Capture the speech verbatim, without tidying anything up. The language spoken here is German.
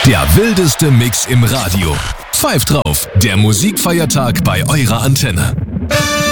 Der wildeste Mix im Radio. Pfeift drauf, der Musikfeiertag bei eurer Antenne.